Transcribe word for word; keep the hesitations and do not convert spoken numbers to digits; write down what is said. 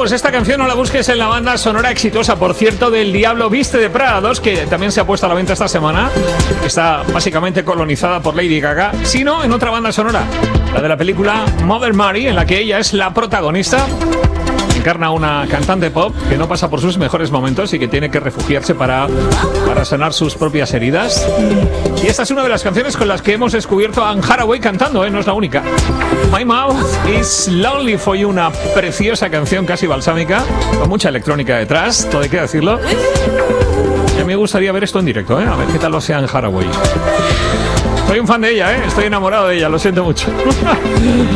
pues esta canción no la busques en la banda sonora exitosa, por cierto, del Diablo Viste de Prada dos, que también se ha puesto a la venta esta semana. Está básicamente colonizada por Lady Gaga, sino en otra banda sonora, la de la película Mother Mary, en la que ella es la protagonista. Encarna una cantante pop que no pasa por sus mejores momentos y que tiene que refugiarse para, para sanar sus propias heridas. Y esta es una de las canciones con las que hemos descubierto a Anne Hathaway cantando, ¿eh? No es la única. My Mouth is Lonely for You, una preciosa canción casi balsámica, con mucha electrónica detrás, todo hay que decirlo. Y a mí me gustaría ver esto en directo, ¿eh? A ver qué tal lo sea Anne Hathaway. Soy un fan de ella, ¿eh? Estoy enamorado de ella, lo siento mucho.